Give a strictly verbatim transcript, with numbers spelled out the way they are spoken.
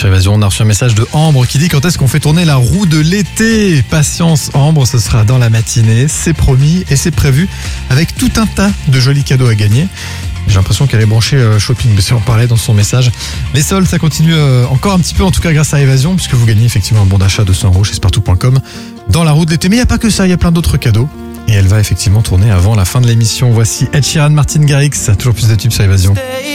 sur Évasion. On a reçu un message de Ambre qui dit quand est-ce qu'on fait tourner la roue de l'été. Patience Ambre, ce sera dans la matinée, c'est promis et c'est prévu avec tout un tas de jolis cadeaux à gagner. J'ai l'impression qu'elle est branchée euh, shopping, mais ça en parlait dans son message. Les soldes, ça continue euh, encore un petit peu, en tout cas grâce à Évasion, puisque vous gagnez effectivement un bon d'achat de cent euros chez spartou point com dans la roue de l'été. Mais il n'y a pas que ça, il y a plein d'autres cadeaux. Et elle va effectivement tourner avant la fin de l'émission. Voici Ed Sheeran, Martin Garrix, toujours plus de tubes sur Évasion.